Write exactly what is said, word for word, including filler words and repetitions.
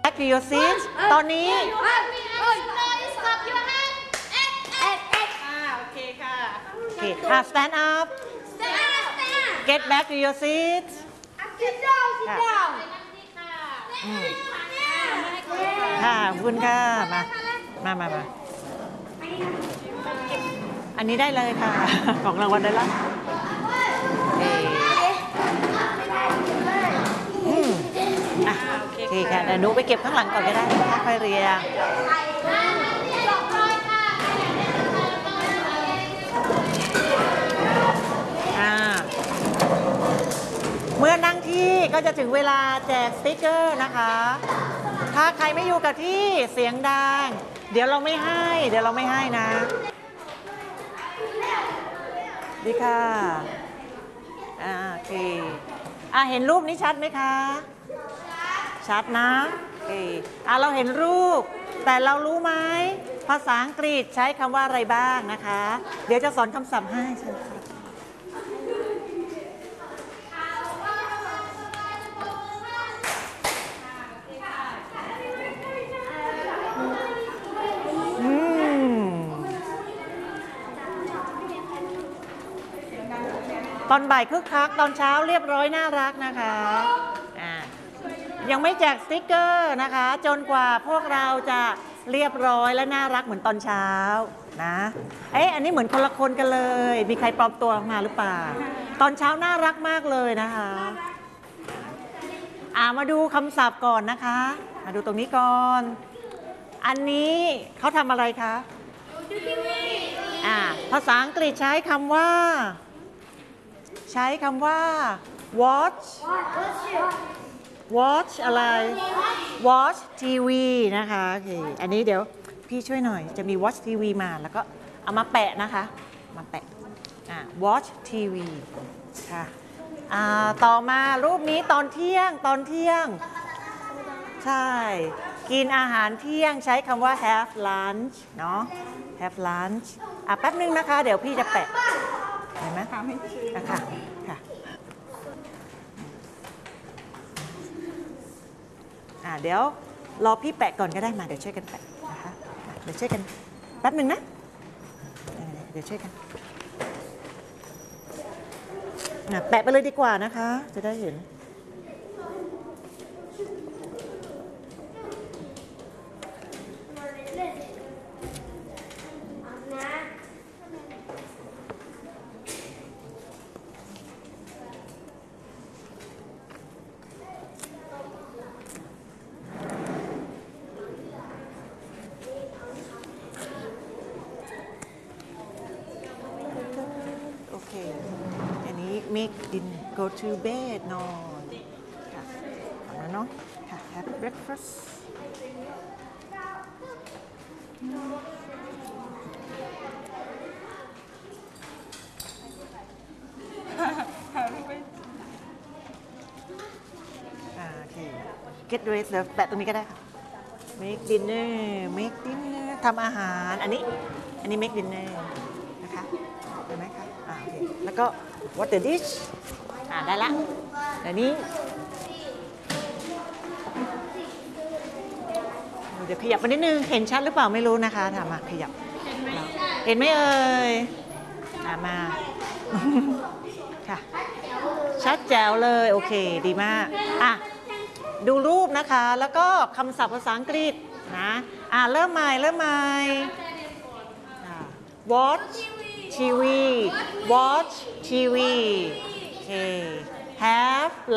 back to your seat ตอนนี้โอเคค่ะโอเค stand up get back to your seat ค่ะขอบคุณค่ะมามามามาอันนี้ได้เลยค่ะของรางวัลได้แล้วโอเคค่ะเดี๋ยวหนูไปเก็บข้างหลังก่อนก็ได้ค่อยเรียงเมื่อนั่งที่ก็จะถึงเวลาแจกสติ๊กเกอร์นะคะถ้าใครไม่อยู่กับที่เสียงดังเดี๋ยวเราไม่ให้เดี๋ยวเราไม่ให้นะดีค่ะอ่าโอเคอ่าเห็นรูปนี้ชัดไหมคะชัดนะโอเคอ่าเราเห็นรูปแต่เรารู้ไหมภาษาอังกฤษใช้คำว่าอะไรบ้างนะคะเดี๋ยวจะสอนคำศัพท์ให้ใช่ไหมตอนบ่ายคึกคักตอนเช้าเรียบร้อยน่ารักนะคะอ่ายังไม่แจกสติ๊กเกอร์นะคะจนกว่าพวกเราจะเรียบร้อยและน่ารักเหมือนตอนเช้านะเอ๊ะอันนี้เหมือนคนละคนกันเลยมีใครปลอมตัวออกมาหรือเปล่าตอนเช้าน่ารักมากเลยนะคะอ่ามาดูคำศัพท์ก่อนนะคะมาดูตรงนี้ก่อนอันนี้เขาทำอะไรคะอ่าภาษาอังกฤษใช้คำว่าใช้คำว่า watch watch อะไร watch ที วี นะคะโอเคอันนี้เดี๋ยวพี่ช่วยหน่อยจะมี watch ที วี มาแล้วก็เอามาแปะนะคะมาแปะอ่า watch ที วี ค่ะอ่าต่อมารูปนี้ตอนเที่ยงตอนเที่ยงใช่กินอาหารเที่ยงใช้คำว่า have lunch เนาะ have lunch อ่ะแป๊บนึงนะคะเดี๋ยวพี่จะแปะเห็นไหมค่ะค่ะค่ะอ่าเดี๋ยวรอพี่แปะก่อนก็ได้มาเดี๋ยวช่วยกันแปะนะคะเดี๋ยวช่วยกันแป๊บหนึ่งนะเดี๋ยวช่วยกันแปะไปเลยดีกว่านะคะจะได้เห็นอันนี้ make din go to bed นอนค่ะฟังแล้วเนาะค่ะ have breakfast โอเค get dressed เดี๋ยวแปะตรงนี้ก็ได้ค่ะ make dinner make dinner ทำอาหารอันนี้อันนี้ make dinner นะคะได้ไหมคะอ่าโอเคแล้วก็ what the dish อ่าได้ละเดี๋ยวนี้เดี๋ยวขยับมานิดนึงเห็นชัดหรือเปล่าไม่รู้นะคะถามมาขยับเห็นไหมเอ่ยอ่ามาค่ะชัดแจ๋วเลยโอเคดีมากอ่ะดูรูปนะคะแล้วก็คำศัพท์ภาษาอังกฤษนะอ่าเริ่มใหม่เริ่มใหม่ watch ที วี watch ที วี โอเค have